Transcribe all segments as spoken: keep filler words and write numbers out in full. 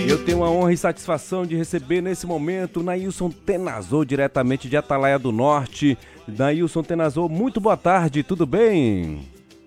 Eu tenho a honra e satisfação de receber nesse momento Nailson Tenazou, diretamente de Atalaia do Norte. Nailson Tenazou, muito boa tarde, tudo bem?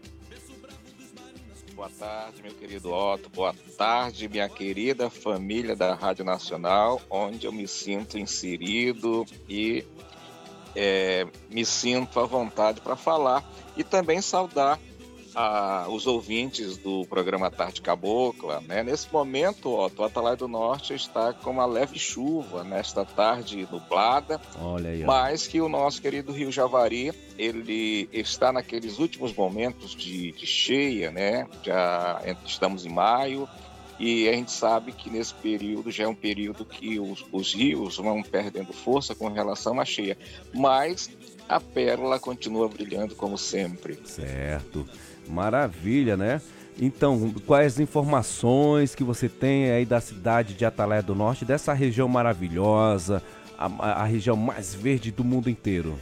Boa tarde, meu querido Otto. Boa tarde, minha querida família da Rádio Nacional, onde eu me sinto inserido e é, me sinto à vontade para falar. E também saudar a, os ouvintes do programa Tarde Cabocla, né? Nesse momento, Otto, o Atalaia do Norte está com uma leve chuva nesta tarde nublada. Olha aí, ó. Mas que o nosso querido Rio Javari, ele está naqueles últimos momentos de, de cheia, né? Já estamos em maio e a gente sabe que nesse período já é um período que os, os rios vão perdendo força com relação à cheia, mas a pérola continua brilhando como sempre. Certo, maravilha, né? Então, quais informações que você tem aí da cidade de Atalaia do Norte, dessa região maravilhosa, a, a região mais verde do mundo inteiro?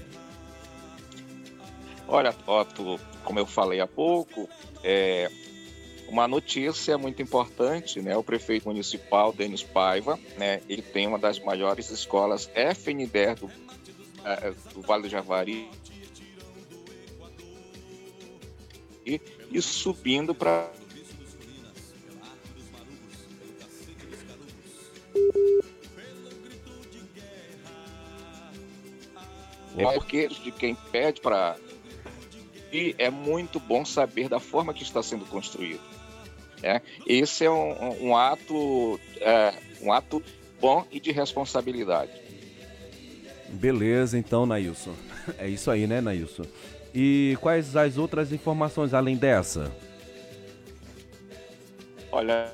Olha, Otto, como eu falei há pouco, é, uma notícia muito importante, né? O prefeito municipal, Denis Paiva, né? Ele tem uma das maiores escolas F N D E R do, é, do Vale do Javari e, e subindo para é porque de quem pede para e é muito bom saber da forma que está sendo construído. Né? Esse é um, um ato é, um ato bom e de responsabilidade. Beleza, então, Nailson. É isso aí, né, Nailson? E quais as outras informações além dessa? Olha,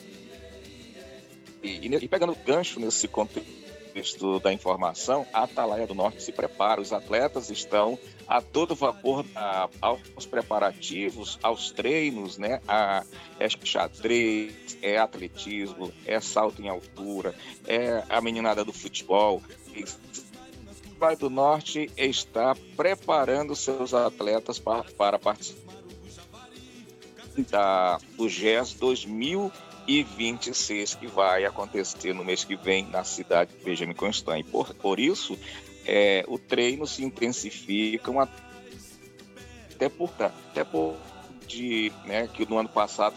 e, e pegando gancho nesse contexto da informação, a Atalaia do Norte se prepara, os atletas estão a todo vapor a, aos preparativos, aos treinos, né? A, é xadrez, é atletismo, é salto em altura, é a meninada do futebol. O Vale do Norte está preparando seus atletas para, para participar da, do G E S dois mil e vinte e seis, que vai acontecer no mês que vem na cidade de Benjamin Constant. Por, por isso, é, o treino se intensifica até por, até por de, né, que no ano passado